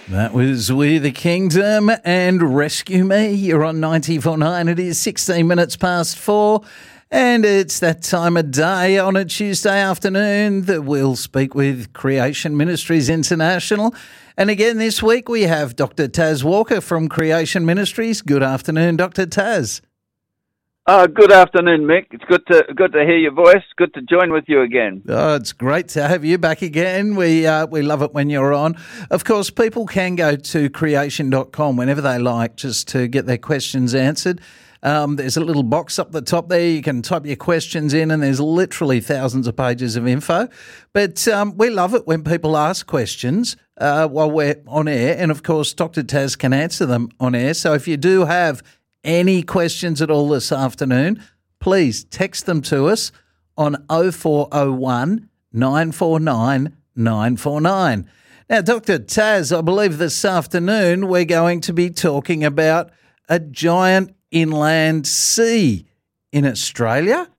That was We the Kingdom and Rescue Me. You're on 94.9. It is 16 minutes past 4. And it's that time of day on a Tuesday afternoon that we'll speak with Creation Ministries International. And again this week we have Dr. Taz Walker from Creation Ministries. Good afternoon, Dr. Taz. Good afternoon, Mick. It's good to hear your voice. Good to join with you again. Oh, it's great to have you back again. We love it when you're on. Of course, people can go to creation.com whenever they like just to get their questions answered. There's a little box up the top there. You can type your questions in and there's literally thousands of pages of info. But we love it when people ask questions while we're on air. And, of course, Dr. Taz can answer them on air. So if you do have any questions at all this afternoon, please text them to us on 0401 949 949. Now, Dr. Taz, I believe this afternoon we're going to be talking about a giant inland sea in Australia.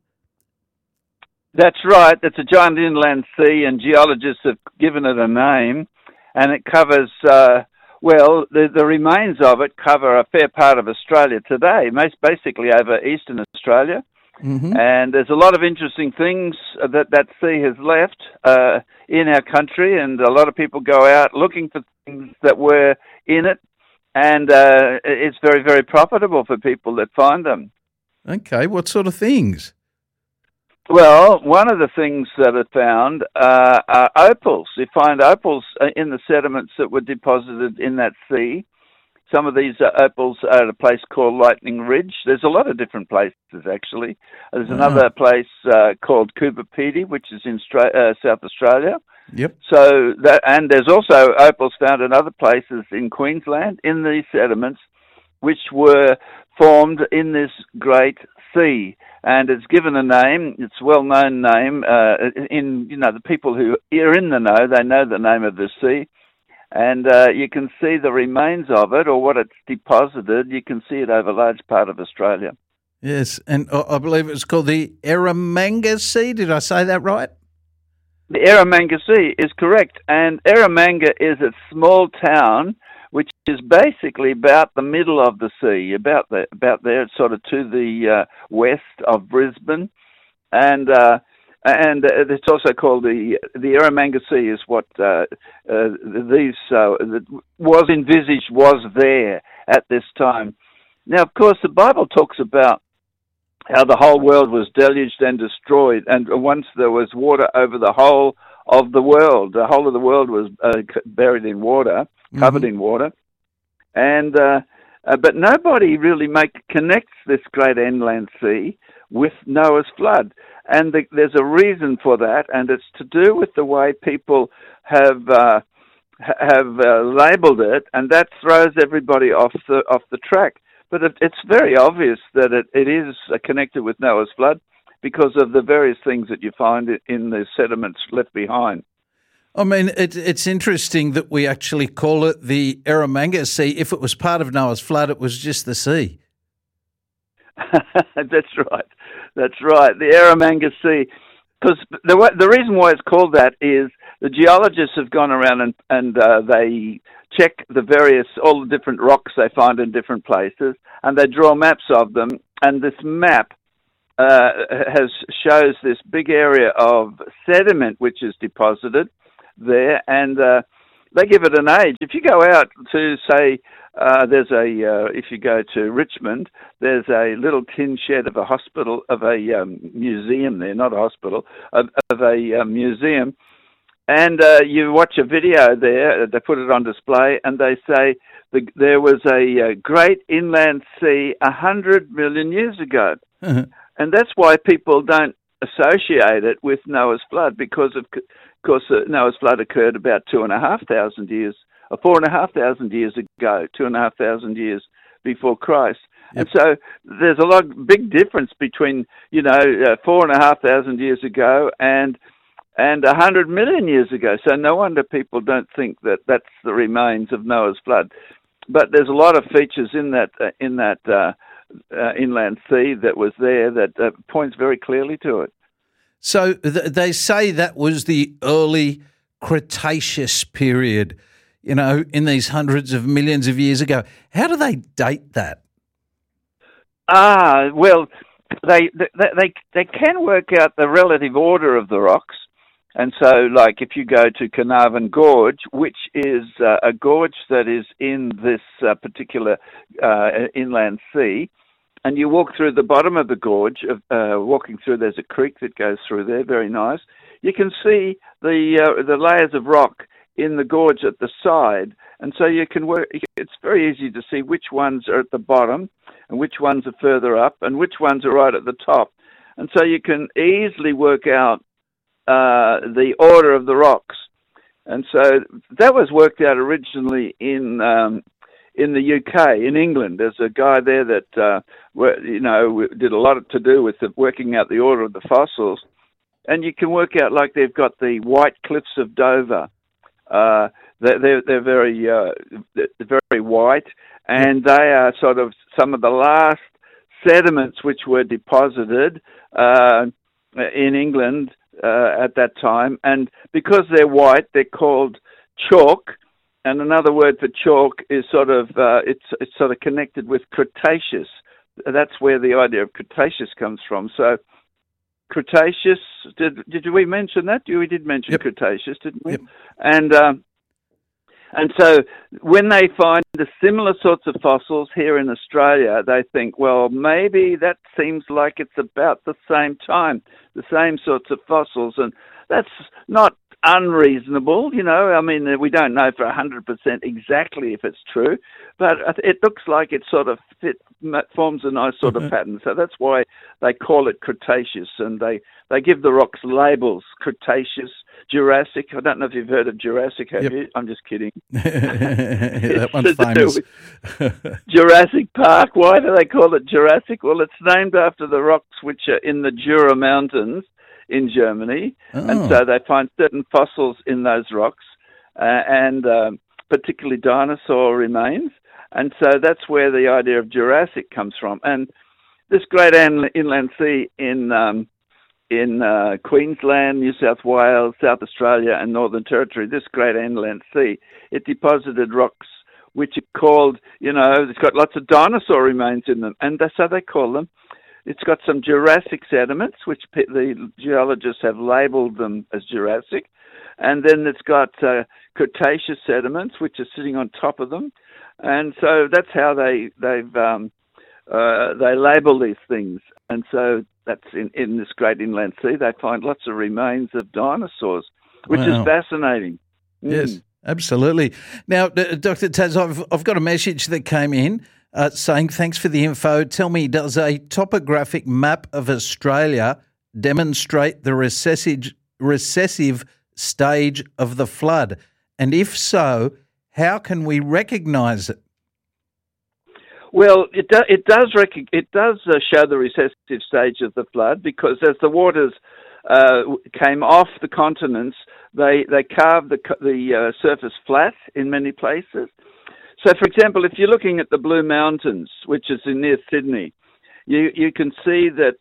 That's right. It's a giant inland sea, and geologists have given it a name, and it covers the remains of it cover a fair part of Australia today, most basically over eastern Australia. Mm-hmm. And there's a lot of interesting things that sea has left in our country, and a lot of people go out looking for things that were in it, and it's very, very profitable for people that find them. Okay, what sort of things? Well, one of the things that are found are opals. You find opals in the sediments that were deposited in that sea. Some of these opals are at a place called Lightning Ridge. There's a lot of different places, actually. There's another place called Coober Pedy, which is in South Australia. Yep. So and there's also opals found in other places in Queensland in these sediments, which were formed in this great sea. And it's given a name. It's a well-known name. The people who are in the know, they know the name of the sea. And you can see the remains of it, or what it's deposited. You can see it over a large part of Australia. Yes, and I believe it's called the Eromanga Sea. Did I say that right? The Eromanga Sea is correct. And Eromanga is a small town which is basically about the middle of the sea, about there, sort of to the west of Brisbane, and it's also called the Eromanga Sea. Is what was envisaged was there at this time. Now, of course, the Bible talks about how the whole world was deluged and destroyed, and once there was water over the whole of the world. The whole of the world was buried in water, covered in water, and but nobody really connects this great inland sea with Noah's flood, and there's a reason for that, and it's to do with the way people have labelled it, and that throws everybody off the track. But it's very obvious that it is connected with Noah's flood, because of the various things that you find in the sediments left behind. I mean, it's interesting that we actually call it the Eromanga Sea. If it was part of Noah's flood, it was just the sea. That's right. The Eromanga Sea. Because the reason why it's called that is the geologists have gone around and they check all the different rocks they find in different places, and they draw maps of them, and this map shows this big area of sediment which is deposited there, and they give it an age. If you go out to, say, if you go to Richmond, there's a little tin shed of a hospital, of a museum there, not a hospital, of a museum, and you watch a video there, they put it on display, and they say there was a great inland sea 100 million years ago. Uh-huh. And that's why people don't associate it with Noah's flood, because of course Noah's flood occurred about 2,500 years, or 4,500 years ago, 2,500 years before Christ. Yep. And so there's a big difference between 4,500 years ago and 100 million years ago. So no wonder people don't think that that's the remains of Noah's flood. But there's a lot of features in that inland sea that was there that points very clearly to it. So they say that was the early Cretaceous period. in these hundreds of millions of years ago. How do they date that? Well, they can work out the relative order of the rocks. And so, like, if you go to Carnarvon Gorge, which is a gorge that is in this particular inland sea, and you walk through the bottom of the gorge, walking through, there's a creek that goes through there, very nice. You can see the layers of rock in the gorge at the side, and so you can work. It's very easy to see which ones are at the bottom, and which ones are further up, and which ones are right at the top. And so you can easily work out the order of the rocks. And so that was worked out originally in the UK, in England. There's a guy there that did a lot to do with working out the order of the fossils. And you can work out, like, they've got the White Cliffs of Dover. They're very white, and they are sort of some of the last sediments which were deposited in England at that time. And because they're white, they're called chalk. And another word for chalk is sort of it's sort of connected with Cretaceous. That's where the idea of Cretaceous comes from. So Cretaceous, did we mention that? We did mention Cretaceous, didn't we? Yep. And so when they find the similar sorts of fossils here in Australia, they think, well, maybe that seems like it's about the same time, the same sorts of fossils. And that's not unreasonable, I mean, we don't know for 100% exactly if it's true, but it looks like it sort of forms a nice sort of pattern. So that's why they call it Cretaceous, and they give the rocks labels: Cretaceous, Jurassic. I don't know if you've heard of Jurassic, have you? I'm just kidding. That one's famous. Jurassic Park. Why do they call it Jurassic? Well, it's named after the rocks which are in the Jura Mountains in Germany, and so they find certain fossils in those rocks, and particularly dinosaur remains, and so that's where the idea of Jurassic comes from. And this great inland sea in Queensland, New South Wales, South Australia, and Northern Territory, this great inland sea, it deposited rocks which are called, it's got lots of dinosaur remains in them, and so they call them. It's got some Jurassic sediments, which the geologists have labelled them as Jurassic. And then it's got Cretaceous sediments, which are sitting on top of them. And so that's how they label these things. And so that's in this great inland sea, they find lots of remains of dinosaurs, which is fascinating. Yes, absolutely. Now, Dr. Taz, I've got a message that came in. Saying, thanks for the info. Tell me, does a topographic map of Australia demonstrate the recessive stage of the flood? And if so, how can we recognise it? Well, it does show the recessive stage of the flood, because as the waters came off the continents, they carved the surface flat in many places. So, for example, if you're looking at the Blue Mountains, which is near Sydney, you can see that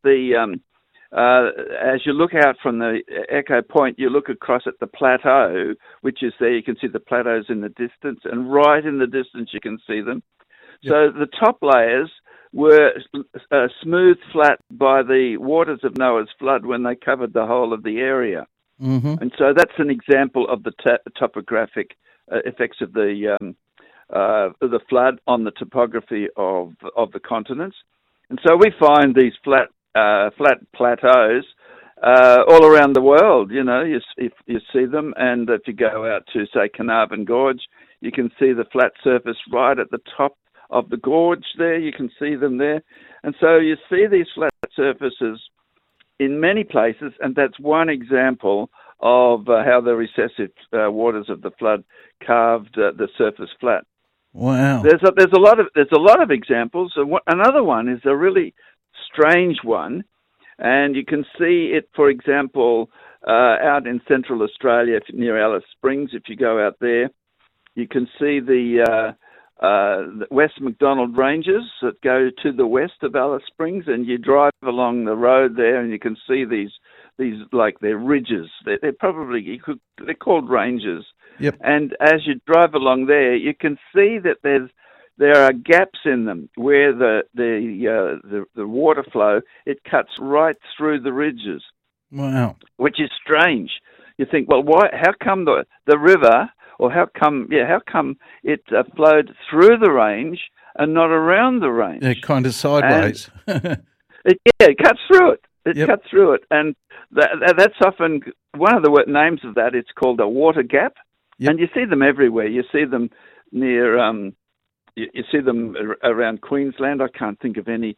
as you look out from the Echo Point, you look across at the plateau, which is there. You can see the plateaus in the distance, and right in the distance you can see them. Yep. So the top layers were smoothed flat by the waters of Noah's flood when they covered the whole of the area. Mm-hmm. And so that's an example of the topographic effects of the flood on the topography of the continents. And so we find these flat plateaus all around the world. If you see them, and if you go out to, say, Carnarvon Gorge, you can see the flat surface right at the top of the gorge there. You can see them there. And so you see these flat surfaces in many places, and that's one example of how the recessive waters of the flood carved the surface flat. Wow. There's a lot of examples. Another one is a really strange one, and you can see it, for example, out in Central Australia near Alice Springs. If you go out there, you can see the West MacDonald Ranges that go to the west of Alice Springs, and you drive along the road there, and you can see these these, like they're ridges. They're probably, they're called ranges. Yep. And as you drive along there, you can see that there are gaps in them where the water flow, it cuts right through the ridges. Wow. Which is strange. You think, well, why? How come the river, or how come it flowed through the range and not around the range? Yeah, kind of sideways. It cuts through it. It Yep. cuts through it, and that's often one of the names of that. It's called a water gap, Yep. and you see them everywhere. You see them near, you see them around Queensland. I can't think of any.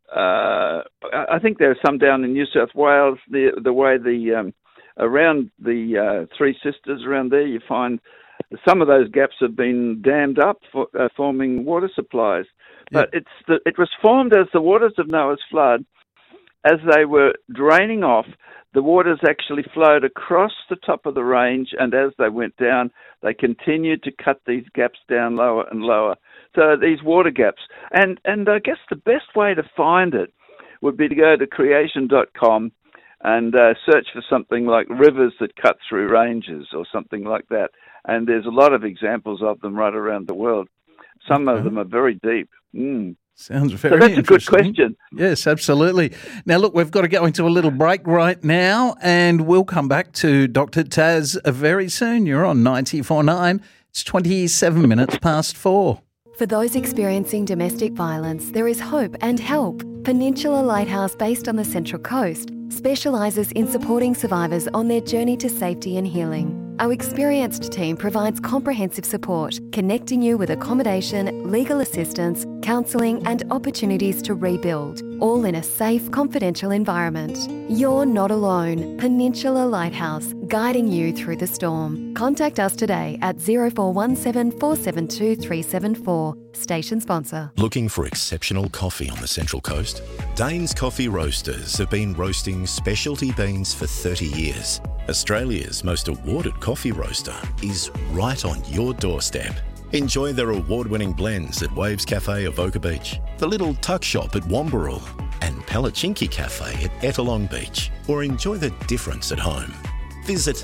I think there are some down in New South Wales. The way around the Three Sisters around there, you find some of those gaps have been dammed up for forming water supplies. But it was formed as the waters of Noah's flood. As they were draining off, the waters actually flowed across the top of the range, and as they went down, they continued to cut these gaps down lower and lower. So these water gaps. And I guess the best way to find it would be to go to creation.com and search for something like rivers that cut through ranges or something like that. And there's a lot of examples of them right around the world. Some of them are very deep. Sounds very interesting. So that's a good question. Yes, absolutely. Now, look, we've got to go into a little break right now, and we'll come back to Dr. Taz very soon. You're on 94.9. It's 27 minutes past 4. For those experiencing domestic violence, there is hope and help. Peninsula Lighthouse, based on the Central Coast, specialises in supporting survivors on their journey to safety and healing. Our experienced team provides comprehensive support, connecting you with accommodation, legal assistance, counselling and opportunities to rebuild, all in a safe, confidential environment. You're not alone. Peninsula Lighthouse, guiding you through the storm. Contact us today at 0417 472 374. Station sponsor. Looking for exceptional coffee on the Central Coast? Dane's Coffee Roasters have been roasting specialty beans for 30 years. Australia's most awarded coffee roaster is right on your doorstep. Enjoy their award-winning blends at Waves Cafe Avoca Beach, the Little Tuck Shop at Wambarrel, and Palachinki Cafe at Ettalong Beach, or enjoy the difference at home. Visit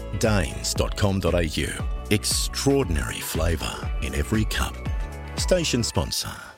danes.com.au. Extraordinary flavour in every cup. Station sponsor.